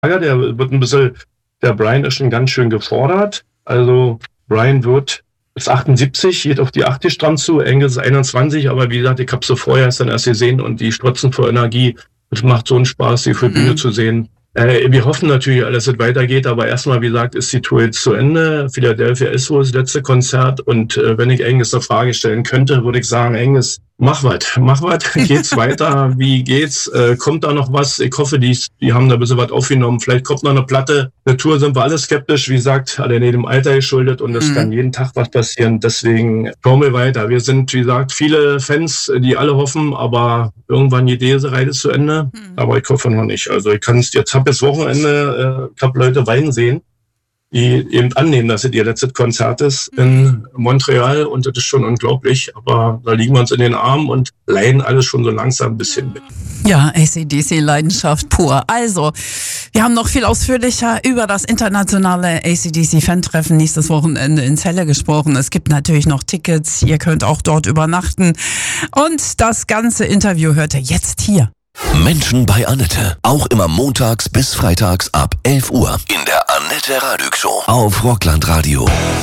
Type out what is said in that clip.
Der wird ein bisschen, der Brian ist schon ganz schön gefordert. Also Brian ist 78, geht auf die 80 dran zu, Angus ist 21, aber wie gesagt, ich habe so vorher dann erst gesehen und die strotzen vor Energie. Es macht so einen Spaß, die für Bühne zu sehen. Wir hoffen natürlich, dass es weitergeht, aber erstmal, wie gesagt, ist die Tour jetzt zu Ende. Philadelphia ist wohl das letzte Konzert und wenn ich Angus eine Frage stellen könnte, würde ich sagen, Angus, mach was, geht's weiter, wie geht's, kommt da noch was? Ich hoffe, die haben da ein bisschen was aufgenommen, vielleicht kommt noch eine Platte. Eine Tour sind wir alle skeptisch, wie gesagt, alle dem Alter geschuldet und es kann jeden Tag was passieren, deswegen schauen wir weiter. Wir sind, wie gesagt, viele Fans, die alle hoffen, aber irgendwann geht diese Reise zu Ende, aber ich hoffe noch nicht. Also ich habe jetzt Wochenende, ich habe Leute weinen sehen, die eben annehmen, dass es ihr letztes Konzert ist in Montreal und das ist schon unglaublich, aber da liegen wir uns in den Armen und leiden alles schon so langsam ein bisschen mit. Ja, AC/DC-Leidenschaft pur. Also, wir haben noch viel ausführlicher über das internationale AC/DC-Fan-Treffen nächstes Wochenende in Celle gesprochen. Es gibt natürlich noch Tickets, ihr könnt auch dort übernachten und das ganze Interview hört ihr jetzt hier. Menschen bei Annette. Auch immer montags bis freitags ab 11 Uhr in der Annette Radig Show auf Rockland Radio.